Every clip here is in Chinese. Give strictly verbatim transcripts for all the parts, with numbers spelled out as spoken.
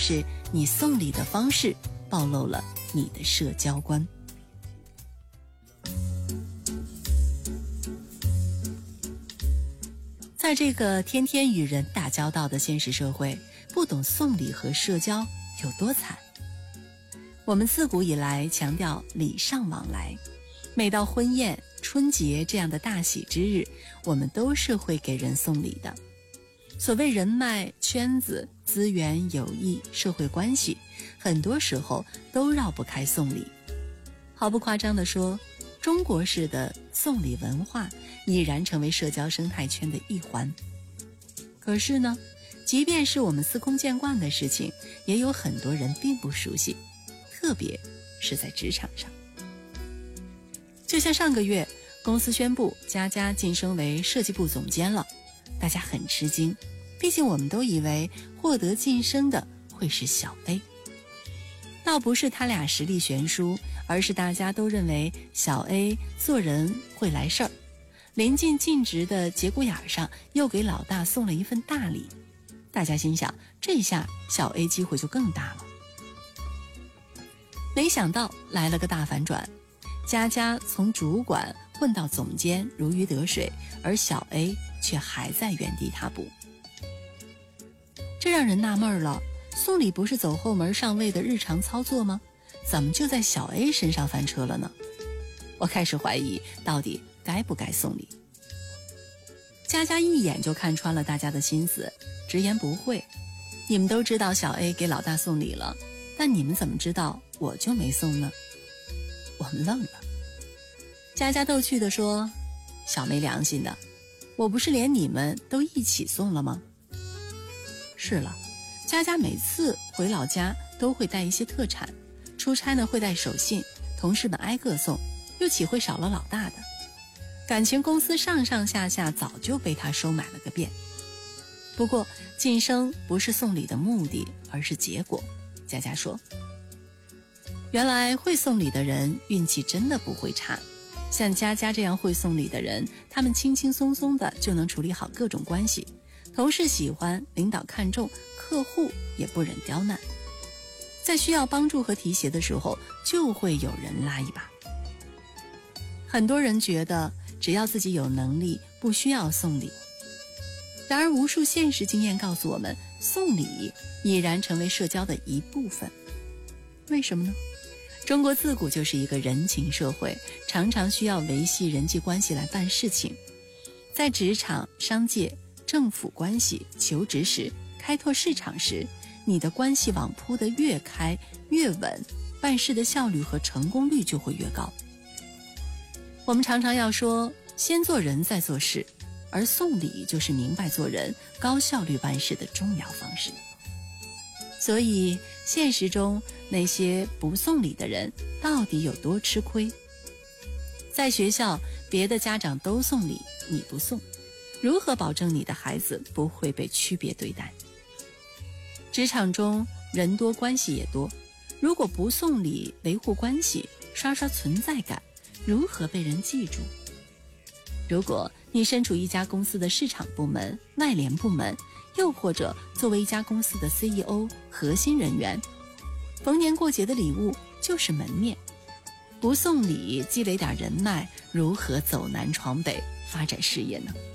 是你送礼的方式暴露了你的社交观。在这个天天与人打交道的现实社会，不懂送礼和社交有多惨？我们自古以来强调礼尚往来，每到婚宴、春节这样的大喜之日，我们都是会给人送礼的。所谓人脉、圈子、资源、友谊、社会关系，很多时候都绕不开送礼。毫不夸张地说，中国式的送礼文化已然成为社交生态圈的一环。可是呢，即便是我们司空见惯的事情，也有很多人并不熟悉，特别是在职场上。就像上个月，公司宣布佳佳晋升为设计部总监了，大家很吃惊，毕竟我们都以为获得晋升的会是小 A。倒不是他俩实力悬殊，而是大家都认为小 A 做人会来事儿，临近尽职的节骨眼上又给老大送了一份大礼，大家心想这下小 A 机会就更大了。没想到来了个大反转，佳佳从主管混到总监如鱼得水，而小 A 却还在原地踏步。这让人纳闷了，送礼不是走后门上位的日常操作吗？怎么就在小 A 身上翻车了呢？我开始怀疑到底该不该送礼。佳佳一眼就看穿了大家的心思，直言不讳，你们都知道小 A 给老大送礼了，但你们怎么知道我就没送呢？我们愣了。佳佳逗趣地说，小没良心的，我不是连你们都一起送了吗？是了，佳佳每次回老家都会带一些特产，出差呢会带手信，同事们挨个送，又岂会少了老大的？感情公司上上下下早就被他收买了个遍。不过晋升不是送礼的目的，而是结果。佳佳说，原来会送礼的人运气真的不会差，像佳佳这样会送礼的人，他们轻轻松松的就能处理好各种关系，同事喜欢，领导看重，客户也不忍刁难，在需要帮助和提携的时候，就会有人拉一把。很多人觉得只要自己有能力，不需要送礼。然而无数现实经验告诉我们，送礼已然成为社交的一部分。为什么呢？中国自古就是一个人情社会，常常需要维系人际关系来办事情。在职场、商界、政府关系、求职时、开拓市场时，你的关系网铺得越开越稳，办事的效率和成功率就会越高。我们常常要说，先做人再做事，而送礼就是明白做人、高效率办事的重要方式。所以现实中那些不送礼的人到底有多吃亏？在学校，别的家长都送礼，你不送，如何保证你的孩子不会被区别对待？职场中人多关系也多，如果不送礼维护关系，刷刷存在感，如何被人记住？如果你身处一家公司的市场部门、外联部门，又或者作为一家公司的 C E O 核心人员，逢年过节的礼物就是门面，不送礼积累点人脉，如何走南闯北发展事业呢？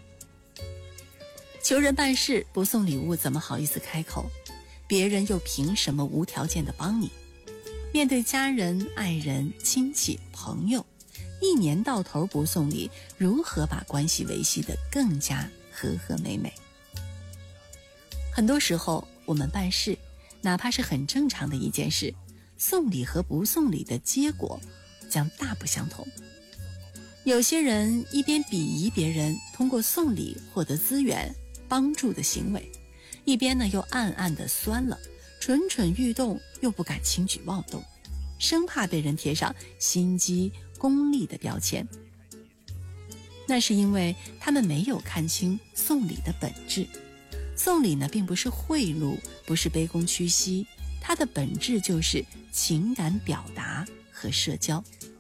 求人办事不送礼物怎么好意思开口？别人又凭什么无条件的帮你？面对家人、爱人、亲戚、朋友，一年到头不送礼，如何把关系维系得更加和和美美？很多时候我们办事，哪怕是很正常的一件事，送礼和不送礼的结果将大不相同。有些人一边鄙夷别人通过送礼获得资源帮助的行为，一边呢又暗暗的酸了，蠢蠢欲动又不敢轻举妄动，生怕被人贴上心机功利的标签。那是因为他们没有看清送礼的本质。送礼呢，并不是贿赂，不是卑躬屈膝，它的本质就是情感表达和社交。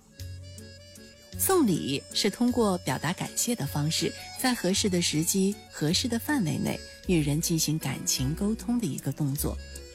送礼是通过表达感谢的方式，在合适的时机、合适的范围内与人进行感情沟通的一个动作，